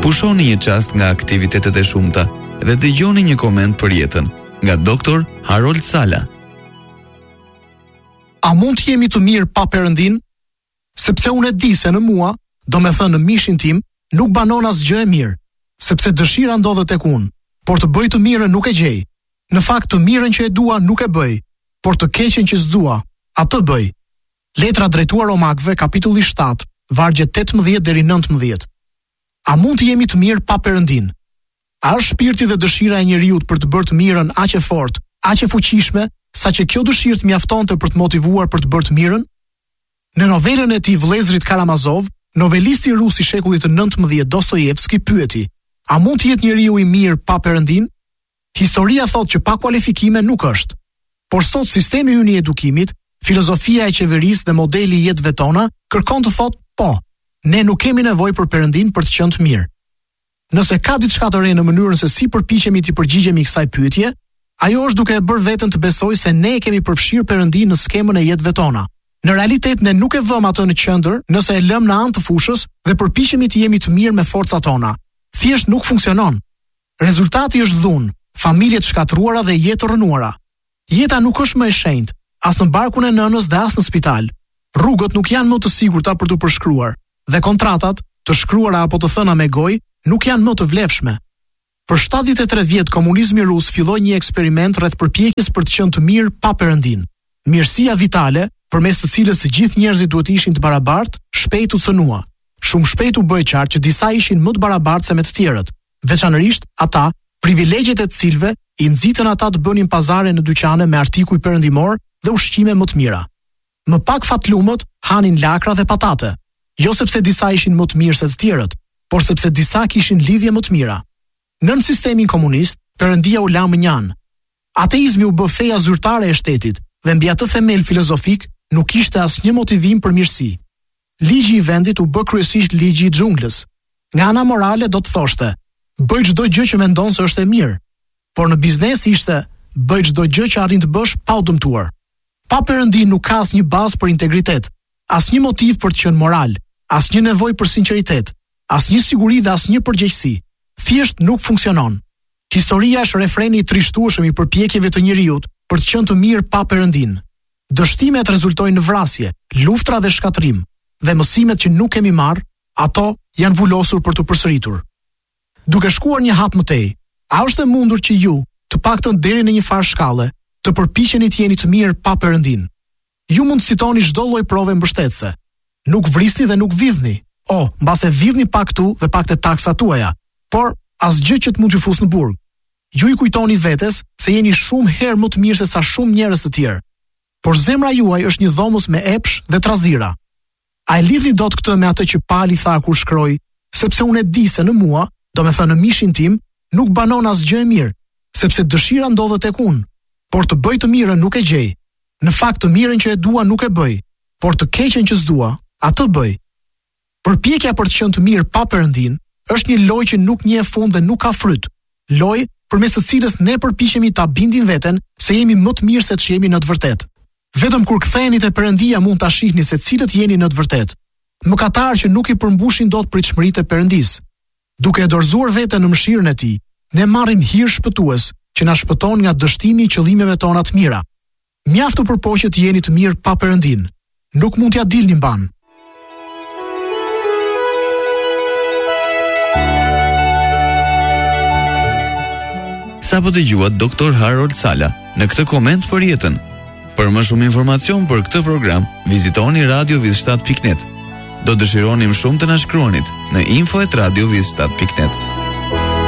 Pushoni një çast nga aktivitetet e shumta dhe dëgjoni një koment për jetën nga Dr. Harold Sala. A mund të jemi të mirë pa Perëndin? Sepse unë e di se në mua, do me thënë në mishin tim, nuk banon asgjë e mirë, sepse dëshira ndodhet tek unë, por të bëj të mirën nuk e gjej. Në fakt të mirën që e dua nuk e bëj, por të keqen që s'dua, atë bëj. Letra drejtuar Romakëve, kapitulli 7, vargjet 18 deri 19. A mund të jemi të mirë pa Perëndin? A është shpirti dhe dëshira e njeriut për të bërë të mirën aq e fortë, aq e fuqishme, sa që kjo dëshirë të mjaftonte për të motivuar për të bërë të mirën? Në novelën e tij Vëllezrit Karamazov, novelisti rus i shekullit të 19 Dostojevski pyeti: a mund të jetë njeriu i mirë pa Perëndin? Historia thotë që pa kualifikime nuk është. Por sot sistemi ynë i edukimit, filozofia e qeverisë dhe modeli i jetëve tona kërkon të thotë po, ne nuk kemi nevojë për Perëndin për të qenë të mirë. Nëse ka diçka të re në mënyrën se si përpiqemi të përgjigjemi kësaj pyetje, ajo është duke e bërë veten të besojë se ne e kemi përfshirë Perëndin në skemën e jetëve tona. Në realitet ne nuk e vëmë atë në qendër nëse e lëm në anë të fushës dhe përpiqemi të jemi të mirë me forcat tona. Thjesht nuk funksionon. Rezultati është dhunë, familje të shkatruara dhe jetë të rënuara. Jeta nuk është më e shenjtë, as në barkun e nënës dhe as në spital. Rrugët nuk janë më të sigurta për të përshkruar, dhe kontratat, të shkruara apo të thëna me gojë, nuk janë më të vlefshme. Për 73 vjet komunizmi rus filloi një eksperiment rreth përpjekjes për të qenë të mirë pa Perëndin. Mirësia vitale, përmes të cilës të gjithë njerëzit duhet ishin të barabartë, shpejt u cënua. Shumë shpejt u bë qartë që disa ishin më të barabartë se me të tjerët, veçanërisht ata, privilegjet e të cilëve i nxitën ata të bënin pazare në dyqane me artikuj perëndimor dhe ushqime më të mira. Më pak fatlumët hanin lakra dhe patate, jo sepse disa ishin më të mirë se të tjerët, por sepse disa kishin lidhje më të mira. Nën sistemin komunist, Perëndia u la më njanë. Ateizmi u bë feja zyrtare e shtetit dhe mbi atë themel filozofik nuk kishte asnjë motivim për mirësi. Ligji i vendit u bë kryesisht ligji i xhunglës. Nga ana morale do të thoshte: bëj çdo gjë që mendon se është e mirë. Por në biznes ishte: bëj çdo gjë që arrin të bësh pa u dëmtuar. Pa Perëndin nuk ka asnjë bazë për integritet, asnjë motiv për të qenë moral, asnjë nevojë për sinqeritet, asnjë siguri dhe asnjë përgjegjësi. Thjesht nuk funksionon. Historia është refreni i trishtueshëm i përpjekjeve të njerëzit për të qenë të mirë pa Perëndin. Dështimet rezultojnë në vrasje, luftra dhe shkatrim, dhe mësimet që nuk kemi marrë, ato janë vulosur për të përsëritur. Duke shkuar një hap më tej, a është e mundur që ju, të paktën deri në një farë shkalle, të përpiqeni të jeni të mirë pa Perëndin? Ju mund të citoni çdo lloj prove mbështetëse. Nuk vrisni dhe nuk vidhni. Mbase vidhni pak këtu dhe pak te taksat tuaja, por asgjë që të mund t'ju fusë në burg. Ju i kujtoni vetes se jeni shumë herë më të mirë se sa shumë njerëz të tjerë. Por zemra juaj është një dhomës me epsh dhe trazira. A e lidhni dot këtë me atë që Pali tha kur shkroi, sepse unë e di se në mua, do me thënë në mishin tim, nuk banon asgjë e mirë, sepse dëshira ndodhet tek unë, por të bëj të mirën nuk e gjej. Në fakt të mirën që e dua nuk e bëj, por të keqen që s'dua, atë bëj. Përpjekja për të qenë të mirë pa Perëndin është një lojë që nuk njeh fund dhe nuk ka fryt. Lojë përmes së cilës ne përpiqemi ta bindim veten se jemi më të mirë se ç'jemi në të vërtetë. Vetëm kur ktheheni te Perëndia mund ta shihni se cilët jeni në të vërtetë. Mëkatar që nuk i përmbushin dot pritshmëritë e Perëndis. Duke e dorëzuar veten në mëshirën e Tij, ne marrim hir shpëtues që na shpëton nga dështimi i qëllimeve tona të mira. Mjaft të përpoqet të jeni të mirë pa Perëndin. Nuk mund t'ja dilni mban. Sa po dëgjuat Dr. Harold Sala në këtë koment për jetën. Për më shumë informacion për këtë program, vizitoni radioviz7.net. Do dëshironim shumë të na shkruanit në info@radioviz7.net.